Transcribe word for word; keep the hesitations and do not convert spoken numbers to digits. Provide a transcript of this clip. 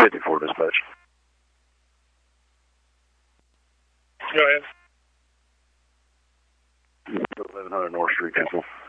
fifty-four dispatch. Go ahead. eleven hundred North Street, Cancel.